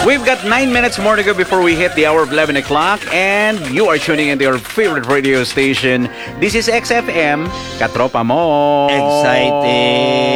We've got 9 minutes more to go before we hit the hour of 11 o'clock, and you are tuning into your favorite radio station. This is XFM, Katropa Mo. Excited.